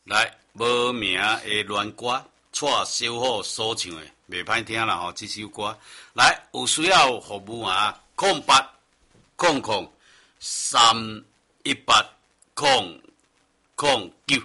来，无名的乱歌，带小虎所唱的，袂歹听啦吼，这首歌。来，有需要服务啊，0800-318-009。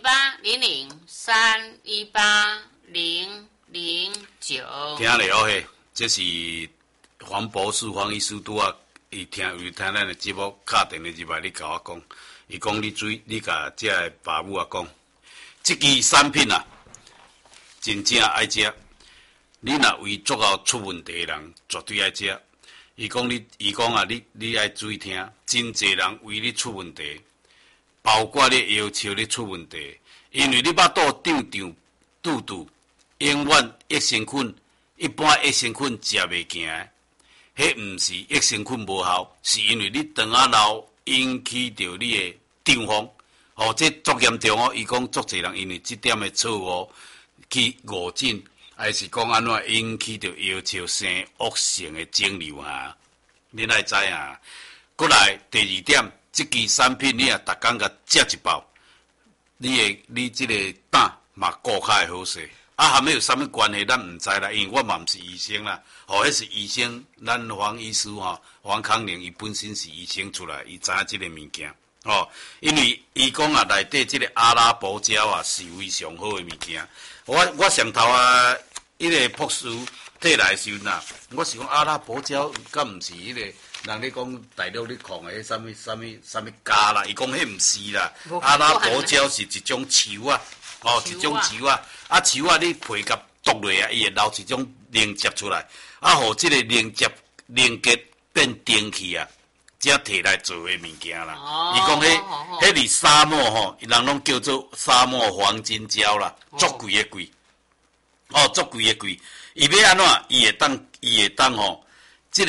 0800-318-009。 听了嘿，这是黄博士黄医师拄啊，伊听咱的节目，敲电话入来，你甲我讲，伊讲你甲这个爸母啊讲，这支产品啊，真正爱食。你若胃足够出问题的人，绝对爱食。伊讲啊，你爱注意听，真侪人胃你出问题，包括你腰笑你出问题，因为你巴肚肚永远益生菌，一般益生菌食袂行的，迄毋是益生菌无效，是因为你肠仔涝引起着你的胀风。哦，这足严重哦！伊讲足侪人因为这点的错误去误诊，还是讲安怎引起着腰笑生恶性的肿瘤啊？你来知啊？过来第二点，这支产品你啊，逐工甲食一包，你这个胆嘛顾较会好势。啊，含有啥物关系，咱毋知啦，因为我嘛毋是医生啦。哦，迄是医生，咱黄医师吼，黄康宁伊本身是医生出来，伊知影即个物件。哦，因为伊讲啊，内底即个阿拉伯胶啊是非常好的物件。我上头啊，迄个博士摕来的时阵啊，我是讲阿拉伯胶，敢毋是迄个人咧讲大陆咧控的迄啥物胶啦？伊讲迄毋是啦，阿拉伯胶是一种树啊。哦，一种树啊，树啊，你皮甲剁落啊，伊会流一种凝结出来，互即个凝结变电器啊，才摕来做的物件啦。伊讲迄是沙漠吼，人拢叫做沙漠黄金胶啦，足贵的贵。哦，足贵的贵。伊要安怎？伊会当吼，即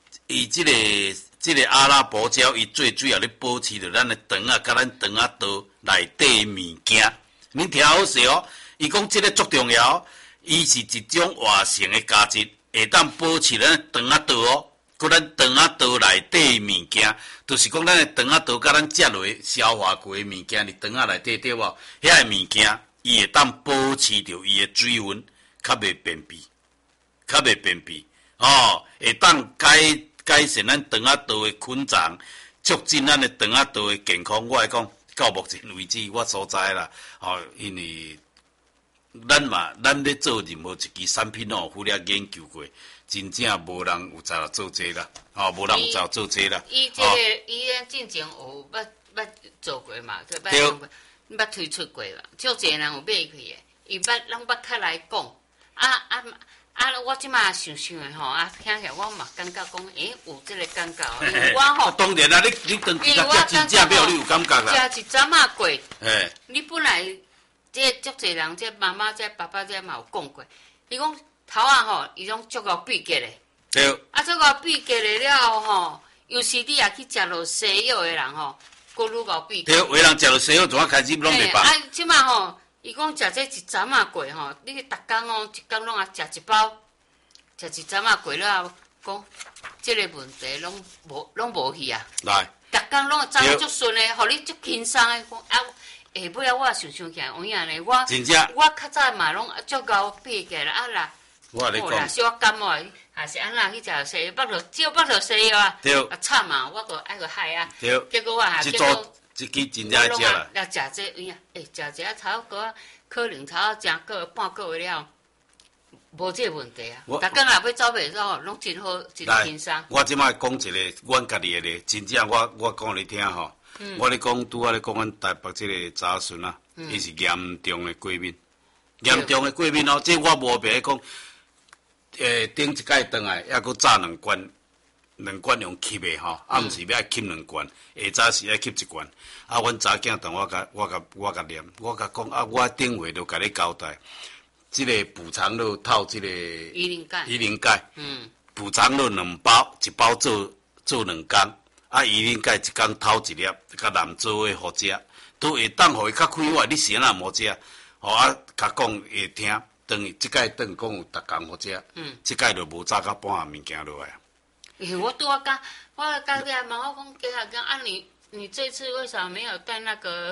个阿拉伯胶，伊最主要咧保持着咱的肠啊，甲咱肠仔道内底的物件。恁听好势哦，伊讲即个足重要，伊是一种活性的价值，会当保持咱肠仔道哦，佮咱肠仔道内底的物件，就是讲咱的肠仔道甲咱食落消化过的物件，伫肠仔内底对无？遐个物件，伊会当保持着伊的水分，较袂便秘，哦，会当改善咱肠仔道的菌丛，促进咱的肠仔道的健康。我来讲。到目前为止，我所知啦，哦，因为咱咧做任何一支产品哦，忽略研究过，真正无人有在做这啦，哦，无人有在做这啦。 伊这个伊进前有捌做过嘛，捌推出过啦，少侪人有买去的，伊人捌较来讲，我即马想的吼，听起来我嘛感觉讲，有这个感觉，因为我吼， 当然啦，你当时甲食真正表，你有感觉啦。 食一针啊过，你本来这足侪人，这妈妈、这爸爸这嘛有讲过，伊讲头啊吼，伊拢足够闭结嘞。 对。 足够闭结嘞了后吼，尤其你也去食落西药的人吼，佫愈够闭结。对， 有人食落西药，怎啊开始拢袂饱？ 即马吼。伊讲食这一针啊过吼，你逐工哦，一工拢啊食一包，食一针啊过了后，讲即个问题拢无去啊。 来， 逐工拢走足顺的，互你足轻松的。讲下尾我想起来，有影呢，我较早嘛拢足够闭起啦啦。 我咧讲， 小感冒，还是安那去食西药，只巴落西药啊。 对。 惨啊，我个爱个害啊。 对。 结果我结果。 这支真正爱食啦。 要食这有影，食这差不多可能差不多半个月了，无这问题啊。逐工若要走袂走，拢真好，真轻松。 我即摆讲一个阮家己的咧，真正我讲你听吼。我咧讲拄仔咧讲阮台北这个查孙啊，伊是严重的过敏，严重的过敏哦。这我无白讲，顶一届转来还佫炸2罐。2罐用吸的吼，毋是要吸2罐，下早是要吸1罐。阮查囝同我甲念，我甲讲我顶回就甲你交代，即个补偿肉套即个鱼鳞钙，补偿肉2包，1包做2工，鱼鳞钙1工偷1粒，甲蓝做伙好食，都会当互伊较快活。你先啊无食，甲讲会听，等于即届讲有逐工好食，即届就无炸到半下物件落来。 我甲你阿妈，我讲给他讲你这次为什么没有带那个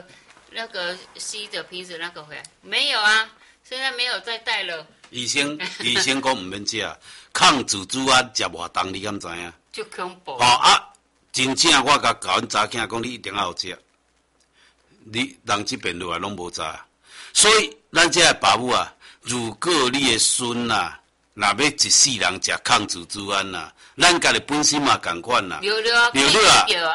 那个吸的瓶子那个回来？没有啊，现在没有再带了。 医生讲唔免食，抗组织胺食活动，你敢知影？ 就恐怖。 真正我甲阮查囝讲，你一定要有食。你人这边落来拢无知，所以咱这爸母啊，如果你的孙啊，若要一世人食抗组织胺呐，咱家己本身嘛共款啦。 溜啊，你酷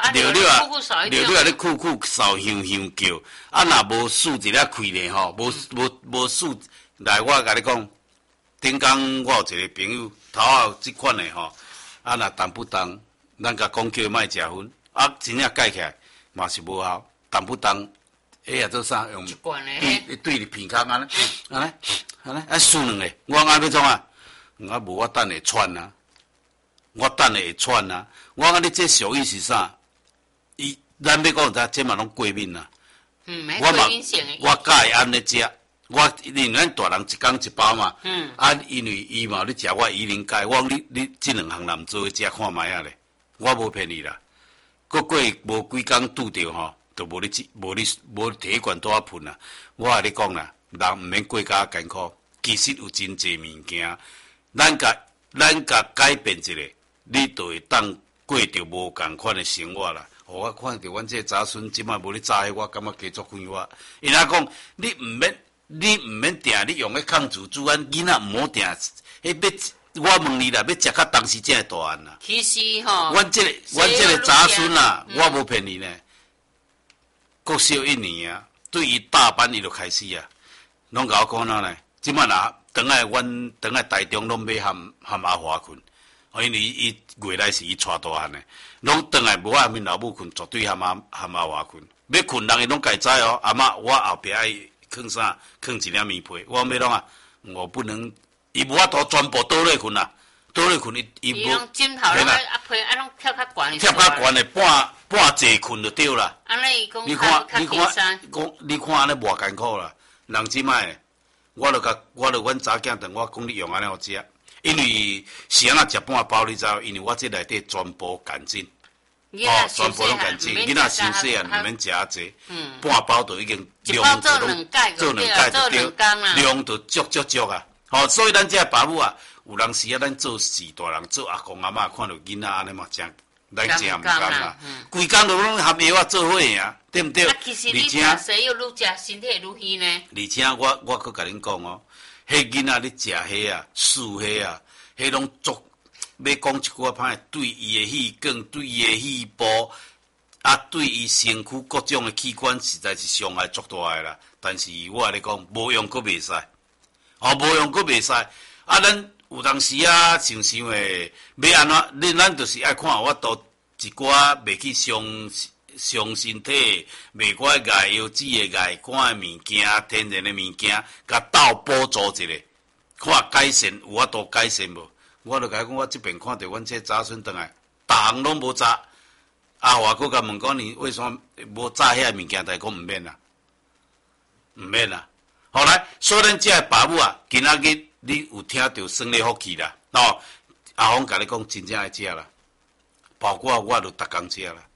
扫香香叫，若无数一粒开咧吼，无数来，我甲你讲，顶工我有一个朋友，头后即款的吼，若动不动，咱甲讲叫伊莫食薰，真正改起来嘛是无效，动不动。也做啥用？对你鼻孔安尼，输两个。我安要创啊？我无我等下喘啊，我等下会喘啊。我讲你这属于是啥？咱要讲这嘛拢过敏啊。我甲伊安尼食，因咱大人一工一包嘛。因为伊嘛咧食我鱼鳞钙，我讲你这两项人做食看卖啊咧，我无骗你啦。过无几工拄着吼。就无你摕迄罐倒喷啦！我甲你讲啦，人毋免过甲艰苦，其实有真济物件，咱甲改变一下，你就会当过着无共款的生活啦。我看着阮这个查孙即摆无咧早迄，我感觉加足快活。因阿讲，你毋免定，你用迄抗组织胺，囡仔毋好定，我问你啦，要食到当时才会大汉啦。 其实吼， 阮这个查孙啊，我无骗你呢。国小1年啊，对于大班伊就开始啊，拢甲我讲哪呢？即摆若等来台中拢要含阿华困，因为伊月来是伊带大汉的，拢等来无阿面老母困，绝对含阿华困。要困人伊拢家知哦，阿妈我后壁爱囥啥，囥一粒棉被，我要拢啊，我不能，伊无法度全部倒落困啊，倒落困伊无。 枕头拢被拢跳较悬。 跳较悬的半坐困就对啦。 你看安尼偌艰苦啦。人即摆，我著阮查囝等我讲你用安尼好食，因为是安怎食半包你知道？因为我这内底全部干净，全部拢干净。囡仔伤细啊，毋免食啊济，半包就已经量做两盖就对， 量就足啊。所以咱这爸母啊，有当时啊，咱做事大人做阿公阿嬷看到囡仔安尼嘛真。咱食毋甘啦，规工都拢含药啊做伙啊，对毋对？ 其实你食西药愈食身体愈虚呢。 而且我搁甲恁讲哦，迄囡仔咧食迄啊、输迄啊，迄拢足要讲一句歹，对伊的气管、对伊的肺部啊，对伊身躯各种的器官，实在是伤害足大个啦。但是我甲你讲，无用佫袂使，无用佫袂使。咱有当时啊，想诶，要安怎？咱就是爱看我都一寡袂去伤身体，袂怪钙油脂诶、钙管诶物件、天然诶物件，甲斗补助一下，看改善有法度改善无？我著甲伊讲，我即边看着阮这查孙转来，逐项拢无查。我佫甲问讲你为什么无查遐物件？但讲毋免啦，毋免啦。后来，所以咱这个爸母啊，今仔日。你有听到生理福气啦？阿峰甲你讲，真正爱食啦，包括我都逐工食啦，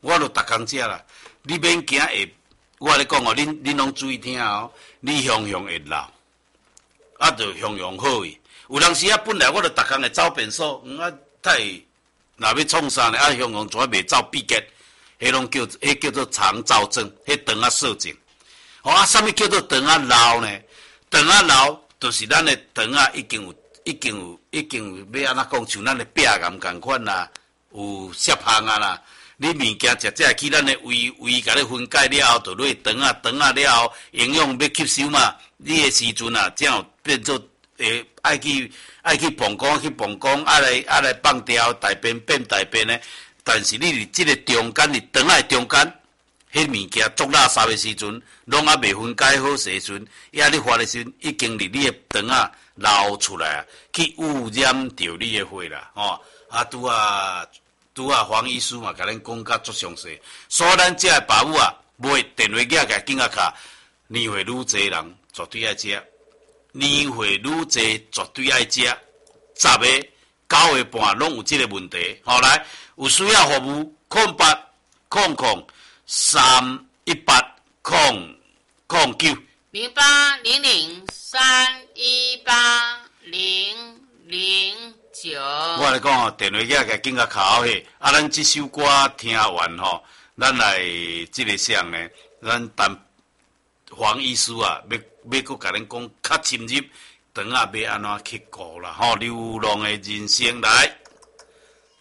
你免惊会，我甲你讲哦，恁拢注意听哦，你雄会老，就雄好伊。有当时啊，本来我著逐工会走便所，太若要创啥呢？雄怎袂走闭结？迄叫做肠燥症，迄肠啊涩症。啥物叫做肠啊老呢？肠啊老。就是咱的肠啊，已经有要安怎讲？像咱的壁癌共款啦，有摄项啊啦。你物件食会去咱的胃甲你分解了后，就落肠啊了后，营养要吸收嘛。你的时阵啊，才有变做爱去膀胱，爱来放掉大便变大便呢。但是你伫即个中间，你肠啊中间。迄物件足垃圾的时阵，拢还未分解好时阵，你发的时阵，已经伫你的肠啊流出来啊，去污染着你的血啦，拄啊黄医师嘛，甲咱讲甲足详细。所以咱这爸母啊，买电话寄甲紧啊卡，年岁愈侪人绝对爱食，年岁愈侪绝对爱食，10个9个半拢有即个问题。来有需要服务，0800。31800 09。 0800318009。 我来讲吼，电话仔甲紧甲卡好去，咱即首歌听完吼，咱来即个啥呢？咱等黄医师啊，要搁甲恁讲较深入，肠仔要安怎去顾啦？吼，流浪的人生来。